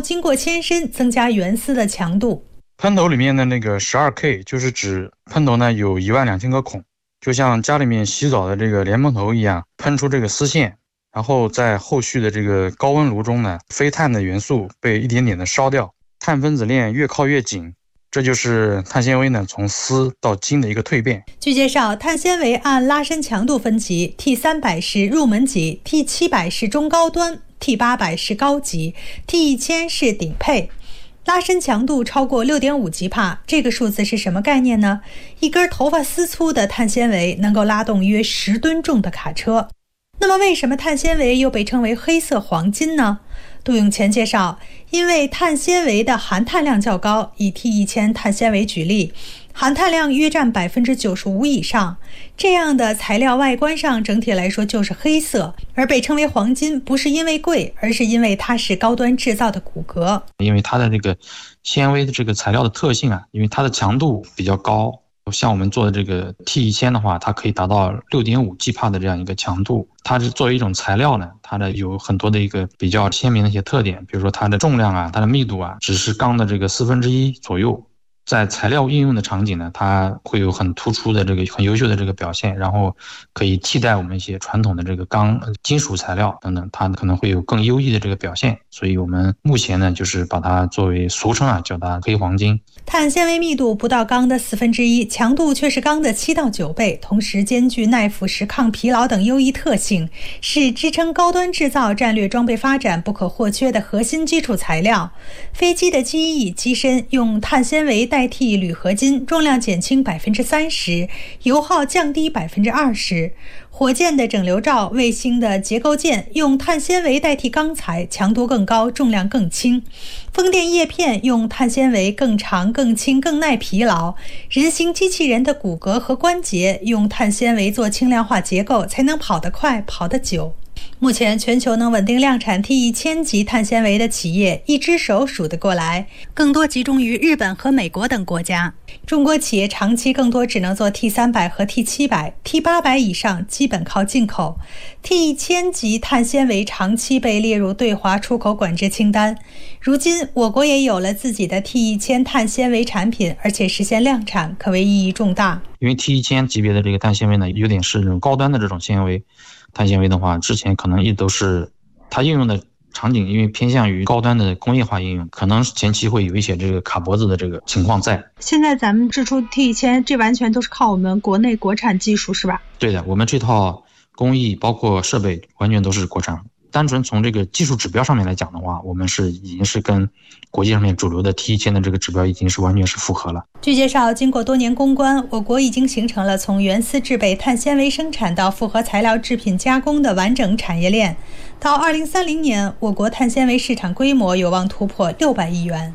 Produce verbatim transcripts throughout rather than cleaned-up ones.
经过牵伸增加圆丝的强度。 喷头里面的那个 十二 K 就是指喷头呢有一万两千个孔，就像家里面洗澡的这个莲蓬头一样，喷出这个丝线，然后在后续的这个高温炉中呢，非碳的元素被一点点的烧掉，碳分子链越靠越紧，这就是碳纤维呢从丝到筋的一个蜕变。 据介绍，碳纤维按拉伸强度分级 ，T 三百 是入门级 ，T 七百 是中高端 ，T 八百 是高级 ，T 一千 是顶配。拉伸强度超过 六点五 吉帕，这个数字是什么概念呢？一根头发丝粗的碳纤维能够拉动约十吨重的卡车。那么为什么碳纤维又被称为黑色黄金呢？杜永乾介绍，因为碳纤维的含碳量较高，以 T 一千 碳纤维举例，含碳量约占 百分之九十五 以上，这样的材料外观上整体来说就是黑色，而被称为黄金不是因为贵，而是因为它是高端制造的骨骼。 因为它的这个纤维的这个材料的特性啊，因为它的强度比较高，像我们做的这个 T 一千 的话，它可以达到 六点五 吉帕的这样一个强度。它是作为一种材料呢，它的有很多的一个比较鲜明的一些特点，比如说它的重量啊，它的密度啊，只是钢的这个四分之一左右。在材料应用的场景呢，它会有很突出的这个很优秀的这个表现，然后可以替代我们一些传统的这个钢金属材料等等，它可能会有更优异的这个表现。所以我们目前呢，就是把它作为俗称啊，叫它黑黄金。 碳纤维密度不到钢的四分之一，强度却是钢的七到九倍，同时兼具耐腐蚀、抗疲劳等优异特性，是支撑高端制造战略装备发展不可或缺的核心基础材料。飞机的机翼、机身用碳纤维代替铝合金，重量减轻 百分之三十， 油耗降低 百分之二十。火箭的整流罩、卫星的结构件用碳纤维代替钢材，强度更高，重量更轻。风电叶片用碳纤维更长、更轻、更耐疲劳。人形机器人的骨骼和关节用碳纤维做轻量化结构，才能跑得快、跑得久。目前全球能稳定量产 T 一千 级碳纤维的企业一只手数得过来，更多集中于日本和美国等国家。中国企业长期更多只能做 T 三百 和 T 七百， T 八百 以上基本靠进口。 T 一千 级碳纤维长期被列入对华出口管制清单。如今我国也有了自己的 T 一千 碳纤维产品，而且实现量产，可谓意义重大。 因为 T 一千 级别的这个碳纤维呢，有点是这种高端的这种纤维。碳纤维的话，之前可能一直都是它应用的场景，因为偏向于高端的工业化应用，可能前期会有一些这个卡脖子的这个情况在。 现在咱们制出 T 一千，这完全都是靠我们国内国产技术，是吧？ 对的，我们这套工艺包括设备完全都是国产。单纯从这个技术指标上面来讲的话，我们是已经是跟国际上面主流的 T 一千 的这个指标已经是完全是符合了。 据介绍，经过多年攻关，我国已经形成了从原丝制备、碳纤维生产到复合材料制品加工的完整产业链。到二零三零年，我国碳纤维市场规模有望突破六百亿元。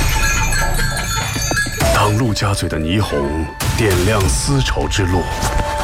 当陆家嘴的霓虹点亮丝绸之路，